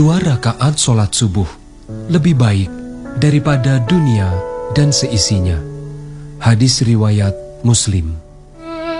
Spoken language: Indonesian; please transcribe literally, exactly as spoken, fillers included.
Dua rakaat sholat subuh lebih baik daripada dunia dan seisinya. Hadis riwayat Muslim.